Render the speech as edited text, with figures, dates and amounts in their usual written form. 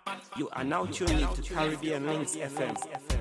You are now tuned to Caribbean Links FM.